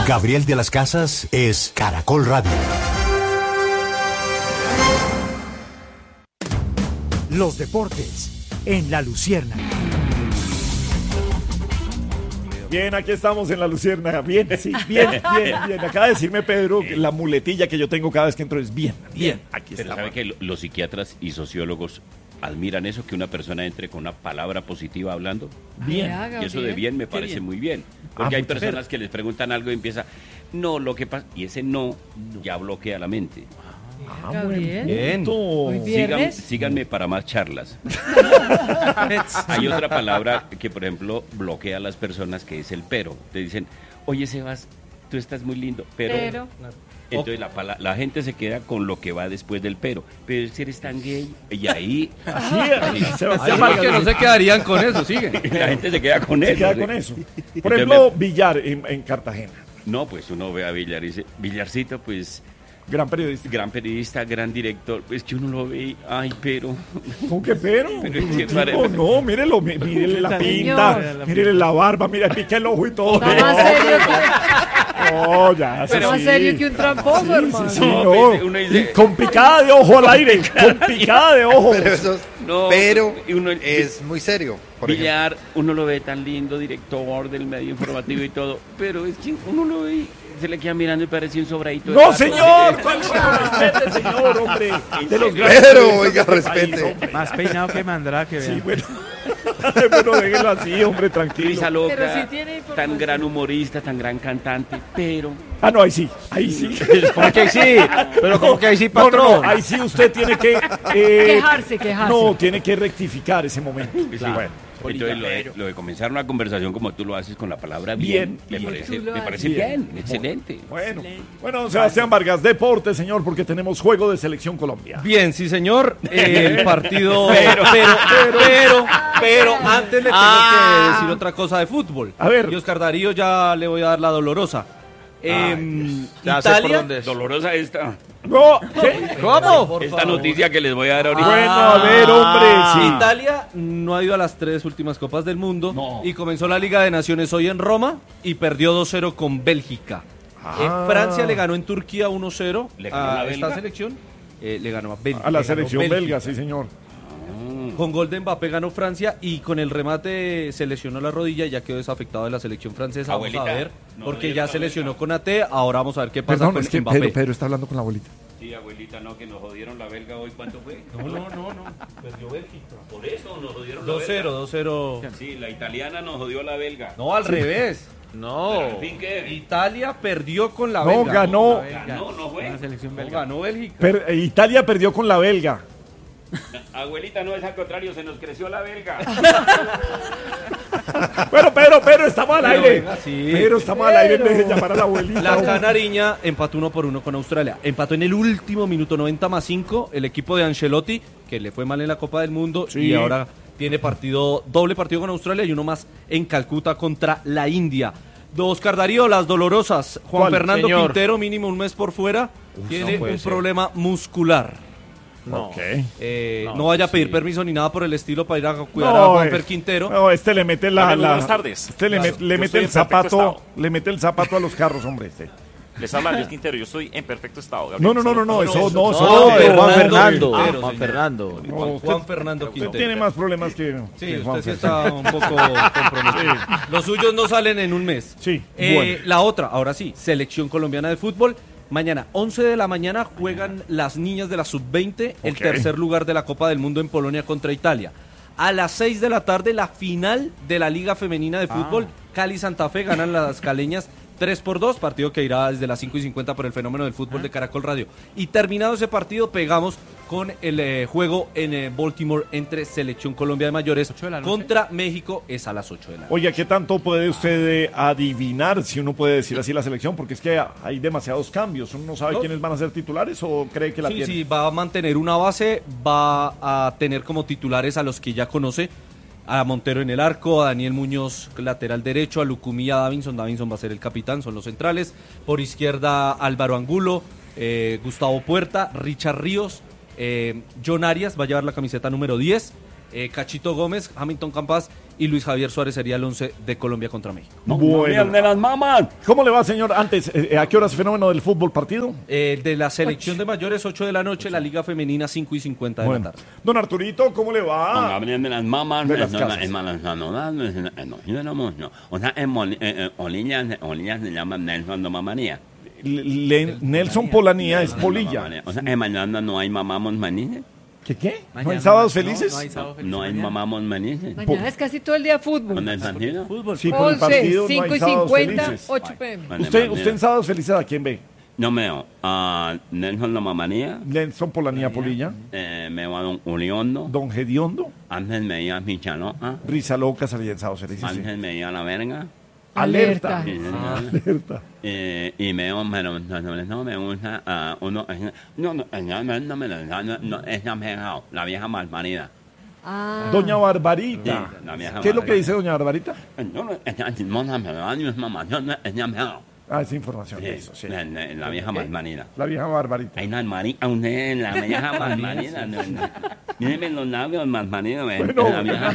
Gabriel de las Casas es Caracol Radio. Los deportes en La Luciérnaga. Bien, aquí estamos en La Luciérnaga. Bien, sí, bien. Acaba de decirme Pedro que la muletilla que yo tengo cada vez que entro es bien. Aquí Pero estamos. sabe que los psiquiatras y sociólogos admiran eso, que una persona entre con una palabra positiva hablando. Bien. Y eso de bien me parece muy bien. Porque hay personas que les preguntan algo y empieza, no, lo que pasa, y ese no ya bloquea la mente. Gabriel. Muy Síganme para más charlas. Hay otra palabra que, por ejemplo, bloquea a las personas, que es el pero. Te dicen, oye, Sebas, tú estás muy lindo, pero... Entonces la gente se queda con lo que va después del pero. Pero si eres tan gay, y ahí... Hay más que no se quedarían con eso, sigue. La gente se queda con eso. Por ejemplo, Villar en Cartagena. No, pues uno ve a Villar y dice, Villarcito, pues... Gran periodista, gran director. Pues que uno lo ve y, ay, pero... ¿Cómo que pero? No, mírelo, mírele la pinta, mírele la barba, mira, pique el ojo y todo. Está más serio No, ya. Pero más serio que un tramposo, hermano. Sí, no. Uno dice, con picada de ojo al aire, con picada de ojo. Pero eso no, uno, es muy serio. Villar, uno lo ve tan lindo, director del medio informativo y todo, pero es que uno lo ve y se le queda mirando y parece un sobradito. ¡No, señor! Respete, señor, hombre. De los pero, oiga, respete. Más peinado que Mandrake, sí, bueno. Bueno, déjelo así, hombre, tranquilo. Risa loca, Pero sí tiene información. tan gran humorista, tan gran cantante, pero... Ah, no, ahí sí. ¿Cómo que ahí sí? Pero como que ahí sí, patrón. No, ahí sí usted tiene que... Quejarse. No, tiene que rectificar ese momento. Sí. Bueno. Entonces, lo de comenzar una conversación como tú lo haces con la palabra bien me parece bien, excelente. Bueno, Sebastián Vargas, deporte, señor, porque tenemos juego de Selección Colombia. Bien, sí, señor. El partido... Pero antes le tengo que decir otra cosa de fútbol. A ver. Y Oscar Darío ya le voy a dar la dolorosa. Italia... Dolorosa esta... No, ¿qué? ¿Cómo? Esta noticia que les voy a dar ahorita. Bueno, a ver, hombre. Sí. Italia no ha ido a las 3 últimas Copas del Mundo y comenzó la Liga de Naciones hoy en Roma y perdió 2-0 con Bélgica. Francia le ganó en Turquía 1-0 a esta selección. Le ganó a Bélgica. A la selección belga, sí, señor. Con gol de Mbappé ganó Francia y con el remate se lesionó la rodilla y ya quedó desafectado de la selección francesa. Abuelita, vamos a ver, porque ya se lesionó belga. con AT, ahora vamos a ver qué pasa. Perdón, con es que Mbappé. Pedro está hablando con la abuelita. Sí, abuelita, no, que nos jodieron la belga hoy. ¿Cuánto fue? No, perdió Bélgica. Por eso nos jodieron la belga. 2-0. Sí, la italiana nos jodió la belga. No, al revés. No. Pero, en fin, ¿qué? Italia perdió con la No, belga. ganó. Ganó, no fue. La selección belga. Ganó Bélgica. Italia perdió con la belga. Abuelita, no es al contrario, se nos creció la belga. Bueno, Pedro, estamos al aire. Venga, sí. Pedro, estamos al aire, deje llamar a la abuelita. La Canariña empató 1-1 con Australia. Empató en el último minuto 90+5 el equipo de Ancelotti, que le fue mal en la Copa del Mundo y ahora tiene doble partido con Australia y uno más en Calcuta contra la India. Oscar Darío, las dolorosas. Juan Fernando Quintero, mínimo un mes por fuera, tiene un problema muscular. No. No vaya a pedir permiso ni nada por el estilo para ir a cuidar a Juanfer Quintero. No, le mete buenas tardes. Le mete el zapato, a los carros, hombre. Les habla Luis Quintero, yo estoy en perfecto estado. Gabriel. No, eso no. Juan Fernando Quintero. Usted tiene más problemas que usted sí está un poco comprometido. Los suyos no salen en un mes. Sí. La otra, ahora sí, Selección Colombiana de Fútbol. Mañana, 11 de la mañana, juegan las niñas de la Sub-20, el tercer lugar de la Copa del Mundo en Polonia contra Italia. A las 6 de la tarde, la final de la Liga Femenina de Fútbol. Cali-Santa Fe ganan las caleñas 3-2, partido que irá desde las 5:50 por el fenómeno del fútbol de Caracol Radio. Y terminado ese partido, pegamos con el juego en Baltimore entre Selección Colombia de Mayores contra México, es a las 8 de la noche. Oye, ¿qué tanto puede usted adivinar, si uno puede decir así, la selección? Porque es que hay demasiados cambios. ¿Uno no sabe quiénes van a ser titulares o cree que la tiene? Sí, va a mantener una base, va a tener como titulares a los que ya conoce. A Montero en el arco, a Daniel Muñoz lateral derecho, a Lucumí, a Davinson va a ser el capitán, son los centrales. Por izquierda Álvaro Angulo, Gustavo Puerta, Richard Ríos, John Arias va a llevar la camiseta número 10, Cachito Gómez, Hamilton Campas y Luis Javier Suárez sería el 11 de Colombia contra México. Bueno. de las mamás. ¿Cómo le va, señor? Antes, ¿a qué horas fenómeno del fútbol partido? De la selección de mayores, 8 de la noche, la Liga Femenina, 5:50 de la tarde. Don Arturito, ¿cómo le va? Gabriel de las mamás. De las casas. O sea, en Olilla se llama Nelson de Mamanía. Nelson Polanía es Polilla. O sea, en mañana no hay mamamos manines. ¿Qué? ¿No hay sábados felices? No hay mamamos manines. Mañana es casi todo el día fútbol. ¿Con el partido? Sí, por el 11, partido no 5 hay y sábados 50, felices. 8 p.m. ¿Usted en sábados felices a quién ve? No veo a Nelson de Mamanía. Nelson Polanía Polilla, Me veo a Don Uriondo. Don Gediondo, Antes me veía a Michanoa. Risa Loca salía en sábados felices. sí. Antes me veía a La Verga. Alerta. Sí, señor. Alerta. Y me gusta uno. No, es la vieja malparida. Ah. Doña Barbarita. Sí, la vieja ¿Qué es lo que Barbarita. dice Doña Barbarita? Ah, esa información. Eso, sí. La vieja malparida. La vieja Barbarita. Ay, la vieja malparida. Mírenme los labios malparidos. Bueno, La vieja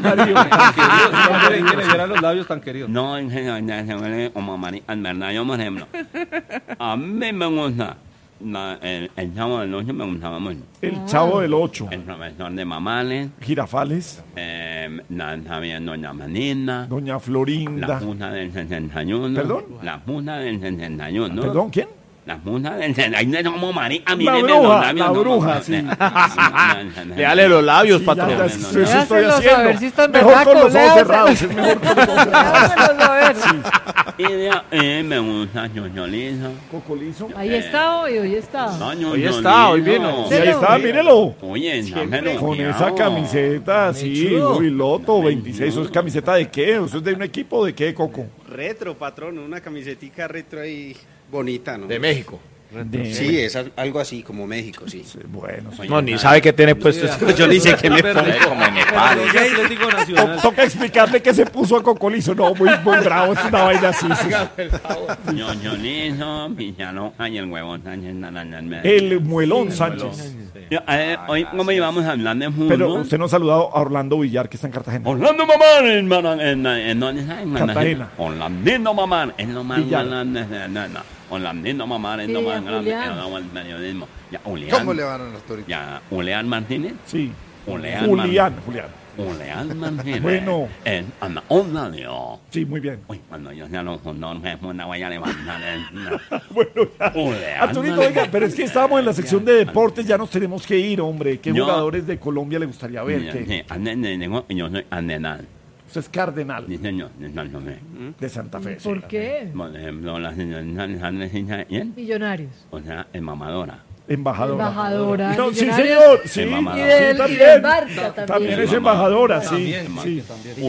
No quiere que le dieran los labios tan queridos. No, se huele como María, en verdad, yo por ejemplo, a mí me gusta, el Chavo del 8 me gustaba mucho, El Chavo del 8. el profesor de Mamales, Girafales. también Doña Manina, Doña la Florinda. Junta del 61, ¿Perdón? La Junta del 61, ¿Perdón? ¿Quién? La Junta del 61, ahí no como María, a mí La me bruja, la bruja, sí. Léale los labios, Sí, patrón. ya, eso estoy Léaselos haciendo. a ver si están Mejor con berracos, los ojos léaselos. cerrados. Es mejor con los ojos cerrados. Léaselos a ver. Y de ahí me gusta Chocholito. Cocolizo. Ahí está hoy está. Hoy está, hoy vino. Sí, ahí está, mírelo. Oye, dámelo. Con esa camiseta, sí, muy loto, 26. ¿Eso es camiseta de qué? ¿Eso es de un equipo de qué, Coco? Retro, patrón, una camisetica retro ahí bonita, ¿no? De México. Sí, es algo así como México, sí. Bueno, sí. No, ni sabe qué tiene puesto. Yo ni sé qué me Pero- pongo. Como en Nepal. Pero es Atlético Nacional. Toca explicarle que se puso a Cocolizo. No, muy bravo, es una vaina así. sí. Chocholito, Pichaloca y el huevón Sánchez Naranjal. El Muelón Sánchez. Hoy, como íbamos a hablar de fútbol. Pero usted no ha saludado a Orlando Villar, que está en Cartagena. Orlando Mamán, en ¿dónde está? En Cartagena. Orlandino Mamán, es lo más Villar. grande. Orlandino Mamán es lo Sí, más grande Julián. en el periodismo. Ya, ¿Cómo Julián. le van a los toritos? Ya, Julián Martínez. Sí. Julián. Julián. Julián Martínez. Bueno. En Ana Orlando. Sí, muy bien. Uy, cuando yo sea los fundadores, me voy a levantar. Bueno, ya. Julián Arturito, Martínez. oiga, pero es que estábamos en la sección de deportes, ya nos tenemos que ir, hombre. ¿Qué Yo- jugadores de Colombia le gustaría ver? ¿Qué? Sí, yo soy Andenal. Usted es cardenal Sí, señor. No, de Santa Fe. sí. ¿Por qué? Por ejemplo, la señorita Alejandra ¿quién? Millonarios. O sea, es mamadora. Embajadora. Embajadora. No, sí, Millonarios. señor. Sí, Embajadora. Y del, sí, y del Barça también. También es Sí, embajadora, sí. También, sí.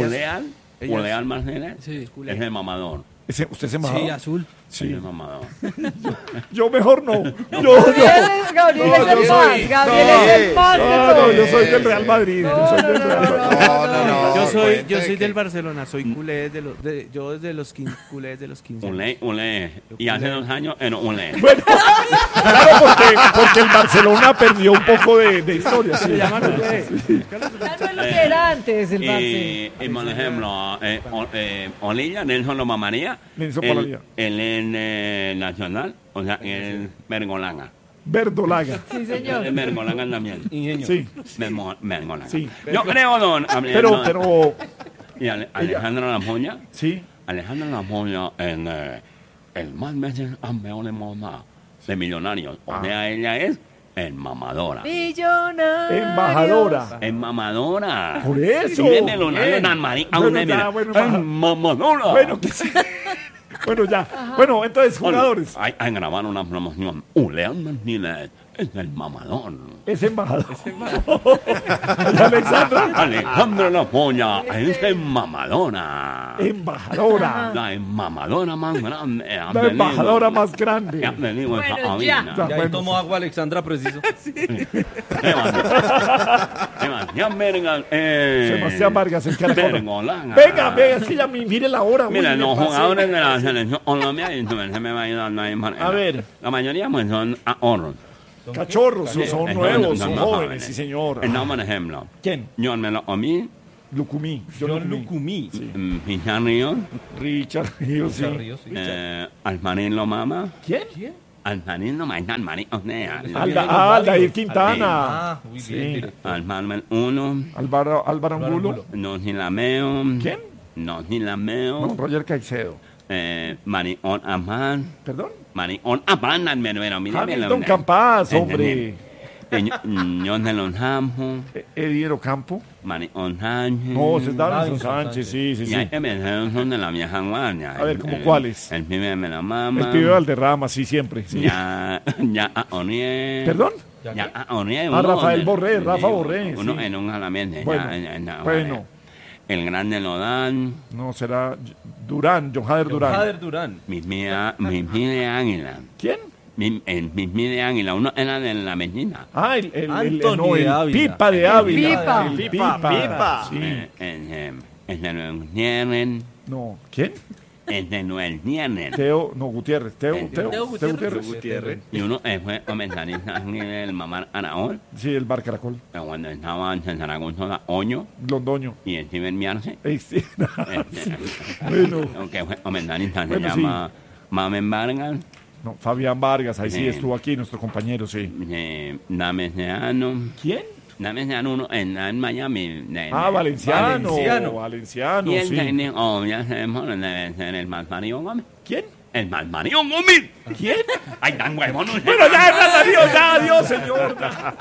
Julián Martínez es el mamador. ¿Usted es embajador? azul. Sí. Es el mamador. Yo mejor no. Gabriel No, es el yo más. soy- Gabriel no, es el más. de No, todos. yo soy del Real Madrid. Yo soy del Real Madrid. No. Yo soy del Barcelona, soy culé yo desde los 15, culé de los 15. Ulé. Y hace 2 años era Ulé. Claro, porque el Barcelona perdió un poco de historia. Sí. Ya no es lo que era antes el Barça. Y por ejemplo, Olilla, Nelson Loma María. Nelson Polanía. Él es nacional, o sea, él es Mergolanga. Verdolaga. Sí, señor. Es Mergolanga también. Sí, Mergolanga. Sí. Yo creo, don. pero, Y Alejandro Lamoña. sí. Alejandro Lamoña, el más veces campeón de Millonarios. O sea, ella es el mamadora. Millonarios. Embajadora. Es mamadora. Por eso. Y de Melonarios, Bien. Nan María. Bueno, Aún ya, mira. bueno, Es mamadora. Bueno, que sí. Bueno, ya. Bueno, entonces, jugadores. Hay grabar una promoción. Julián Martínez es el mamador. Es embajador. Alexandra. Alejandro La Polla es el mamadora. Embajadora. La mamadora más grande. La embajadora más grande. Bueno, ya. Ya ahí tomó agua Alexandra, preciso. Sebastián Vargas. Sebastián Vargas, el caracol. Vergolanga. Venga, es que ya mire la hora. Mira, uy, los me pasé. jugadores de la selección Colombia, y se me va a ayudar nadie más. A ver. La mayoría pues son ahorros. Cachorros, son nuevos, son no, jóvenes, sí, señor. No, por ejemplo. ¿Quién? Yo me lo comí Lucumí. John Lucumí. Pizarro, Richard Ríos, sí. Almanilo Mama. ¿Quién? Almanilo Mama. Aldair Quintana. Ah, muy Sí. bien. mire. Almanel 1. Álvaro Angulo. Nosilameo. ¿Quién? Nosilameo. No, Roger Caicedo. Marion Aman. ¿Perdón? Marion Aman, Hamilton Campas, hombre. Ñón de los Hampos. Eddie Campo. Marion Sánchez. No, ese es Davinson Sánchez, sí. Y hay que mencionar son de la vieja guardia. A ver, ¿cómo cuáles? El pibe de la mama. El pibe Valderrama, sí, siempre. Sí. Ya Oniel. ¿Perdón? Ya Oniel. Rafael Borré, Rafa Borré. Uno sí. en un jalamiento. Bueno. El grande Lodán. No, será Durán, John Jader Durán. Jader Durán. Mis de Águila. ¿Quién? Mis de Águila. Uno era de la Medina. Ah, Anthony de Ávila. Pipa de Ávila. Pipa. El Pipa. Sí. El de Noel Nieren. No, ¿quién? El de Noel Nieren. Teo Gutiérrez. Teo Gutiérrez. Gutiérrez. Y uno fue comentarista en el Mamar Anaol. Sí, el Bar Caracol. Cuando estaba en Zaragoza, Oño. Londoño. Y el Steven Miarce. Sí. Bueno. Aunque fue comentarista, se Bueno, llama Mamen Vargas. No, Fabián Vargas, ahí sí Sí. estuvo aquí, nuestro compañero, sí. Nameseano. ¿Quién? Nameseano uno en Miami. Valenciano. Valenciano. Valenciano, Y el sí. técnico, ya sabemos, debe ser el Malparión Gómez. ¿Quién? El Malparión Gómez. ¿Quién? Ay, tan huevón. Bueno, ya, adiós, señor.